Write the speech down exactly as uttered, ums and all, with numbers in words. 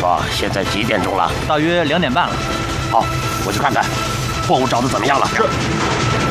说现在几点钟了？ 大约两点半了。 好，我去看看，货物找的怎么样了？ 是。